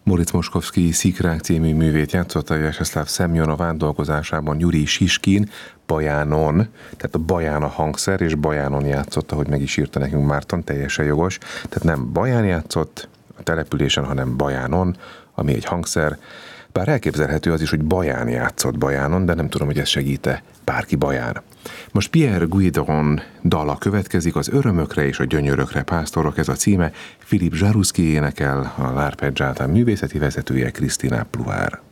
Moritz Moszkowski Szikrák című művét játszotta Vjačeslav Szemjonov átdolgozásában Juri Siskin bajánon, tehát a baján a hangszer, és bajánon játszotta, hogy meg is írta nekünk Márton, teljesen jogos. Tehát nem baján játszott a településen, hanem bajánon, ami egy hangszer. Bár elképzelhető az is, hogy baján játszott bajánon, de nem tudom, hogy ez segít-e bárki baján. Most Pierre Guidron dala következik, az Örömökre és a gyönyörökre pásztorok, ez a címe. Philippe Jaruszki énekel, a L'Arpeggiata művészeti vezetője Christina Pluár.